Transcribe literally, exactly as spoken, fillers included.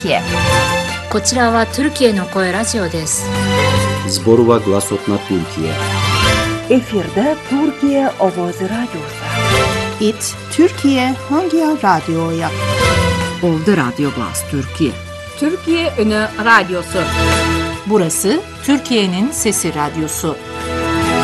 Türkiye. こちらはトルキエの声ラジオです。 Zborova Glasotna Türkiye. Efirde Türkiye Ovozi Radyosu. It Türkiye Hangi Radyo'ya? Oldu Radyo Glas Türkiye. Türkiye Ünü Radyosu. Burası Türkiye'nin Sesi Radyosu.